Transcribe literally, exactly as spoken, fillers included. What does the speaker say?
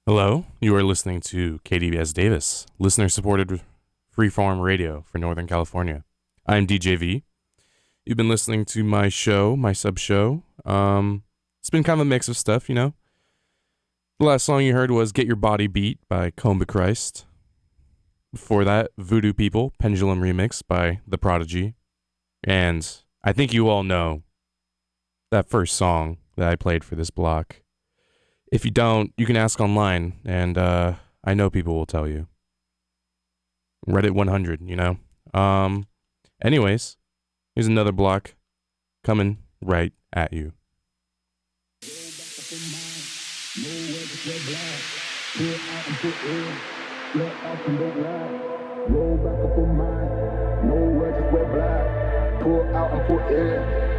Hello, you are listening to K D B S Davis, listener supported freeform radio for Northern California. I'm D J V. You've been listening to my show, my sub show. Um, it's been kind of a mix of stuff, you know. The last song you heard was Get Your Body Beat by Combe Christ. Before that, Voodoo People, Pendulum Remix by The Prodigy. And I think you all know that first song that I played for this block. If you don't, you can ask online, and uh, I know people will tell you. Reddit one hundred, you know? Um, anyways, here's another block coming right at you. Roll back up on mine, no words, just wear black. Pull out and put in.